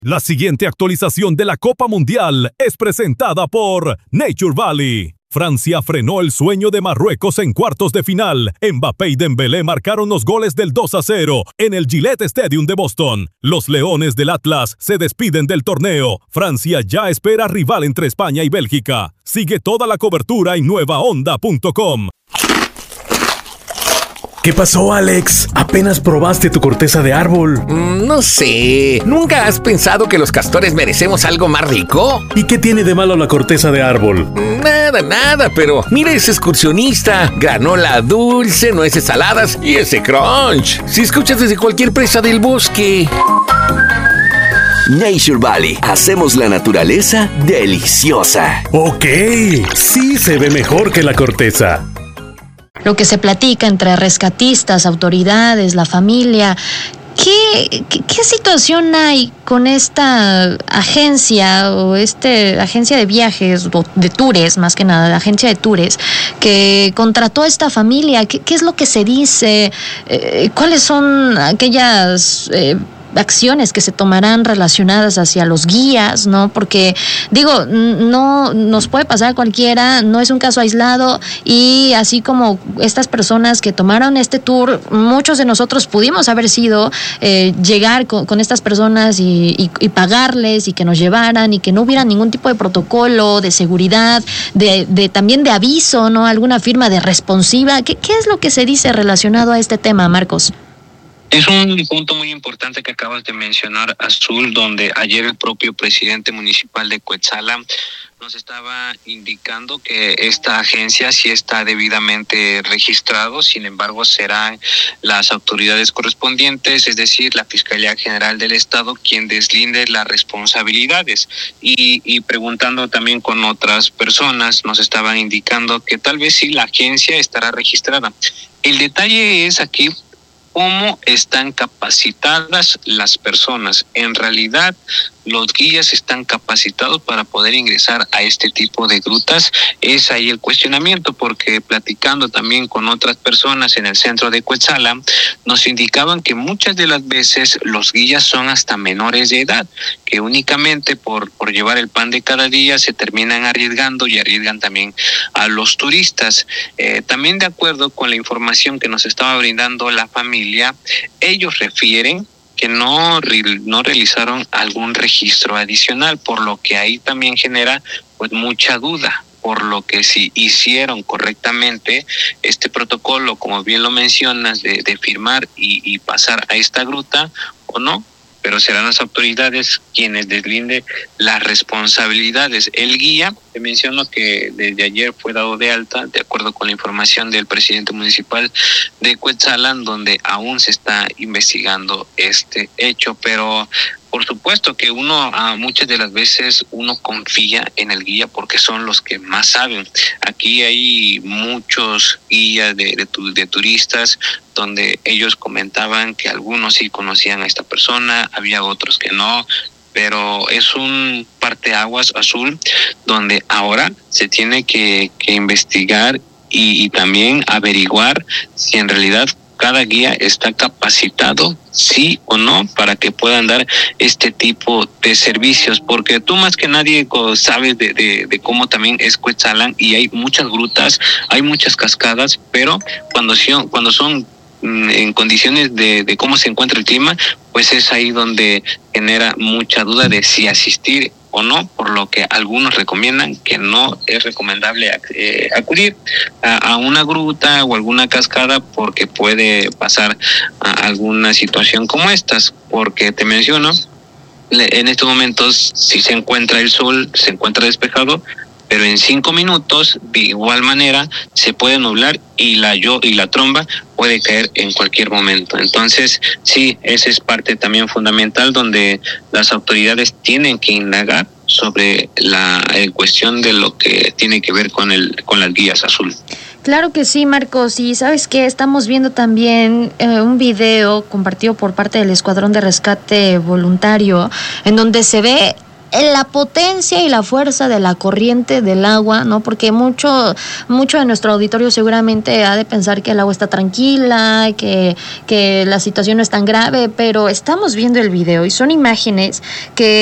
La siguiente actualización de la Copa Mundial es presentada por Nature Valley. Francia frenó el sueño de Marruecos en cuartos de final. Mbappé y Dembélé marcaron los goles del 2-0 en el Gillette Stadium de Boston. Los Leones del Atlas se despiden del torneo. Francia ya espera rival entre España y Bélgica. Sigue toda la cobertura en nuevaonda.com. ¿Qué pasó, Alex? ¿Apenas probaste tu corteza de árbol? No sé. ¿Nunca has pensado que los castores merecemos algo más rico? ¿Y qué tiene de malo la corteza de árbol? Nada, pero mira ese excursionista. Granola dulce, nueces saladas y ese crunch. Si escuchas desde cualquier presa del bosque. Nature Valley. Hacemos la naturaleza deliciosa. Ok, sí se ve mejor que la corteza. Lo que se platica entre rescatistas, autoridades, la familia. ¿Qué situación hay con esta agencia o agencia de viajes, o de tours, más que nada, la agencia de tours, que contrató a esta familia? ¿Qué es lo que se dice? ¿Cuáles son aquellas acciones que se tomarán relacionadas hacia los guías, ¿no? Porque, digo, no nos puede pasar a cualquiera, no es un caso aislado, y así como estas personas que tomaron este tour, muchos de nosotros pudimos haber sido, llegar con estas personas y pagarles y que nos llevaran y que no hubiera ningún tipo de protocolo de seguridad, también de aviso, ¿no? Alguna firma de responsiva. ¿Qué es lo que se dice relacionado a este tema, Marcos? Es un punto muy importante que acabas de mencionar, Azul, donde ayer el propio presidente municipal de Cuetzala nos estaba indicando que esta agencia sí está debidamente registrado, sin embargo serán las autoridades correspondientes, es decir, la Fiscalía General del Estado, quien deslinde las responsabilidades. Y preguntando también con otras personas, nos estaban indicando que tal vez sí la agencia estará registrada. El detalle es aquí cómo están capacitadas las personas. En realidad, los guías están capacitados para poder ingresar a este tipo de grutas. Es ahí el cuestionamiento, porque platicando también con otras personas en el centro de Cuetzala, nos indicaban que muchas de las veces los guías son hasta menores de edad, que únicamente por llevar el pan de cada día se terminan arriesgando y arriesgan también a los turistas. También de acuerdo con la información que nos estaba brindando la familia, ellos refieren que no realizaron algún registro adicional, por lo que ahí también genera pues mucha duda, por lo que si hicieron correctamente este protocolo, como bien lo mencionas, de firmar y pasar a esta gruta o no, pero serán las autoridades quienes deslinden las responsabilidades. El guía, te menciono que desde ayer fue dado de alta, de acuerdo con la información del presidente municipal de Cuetzala, donde aún se está investigando este hecho, pero por supuesto que muchas de las veces uno confía en el guía porque son los que más saben. Aquí hay muchos guías de turistas donde ellos comentaban que algunos sí conocían a esta persona, había otros que no, pero es un parteaguas, Azul, donde ahora se tiene que investigar y también averiguar si en realidad cada guía está capacitado, sí o no, para que puedan dar este tipo de servicios, porque tú más que nadie sabes de cómo también es Cuetzalan, y hay muchas grutas, hay muchas cascadas, pero cuando son en condiciones de cómo se encuentra el clima, pues es ahí donde genera mucha duda de si asistir o no, por lo que algunos recomiendan que no es recomendable acudir a una gruta o alguna cascada, porque puede pasar alguna situación como estas, porque te menciono, en estos momentos si se encuentra el sol, se encuentra despejado, pero en 5 minutos de igual manera se puede nublar y la tromba puede caer en cualquier momento. Entonces sí, esa es parte también fundamental donde las autoridades tienen que indagar sobre la cuestión de lo que tiene que ver con las guías, Azul. Claro que sí, Marcos, y ¿sabes qué? Estamos viendo también un video compartido por parte del Escuadrón de Rescate Voluntario, en donde se ve la potencia y la fuerza de la corriente del agua, ¿no? Porque mucho de nuestro auditorio seguramente ha de pensar que el agua está tranquila, que la situación no es tan grave, pero estamos viendo el video y son imágenes que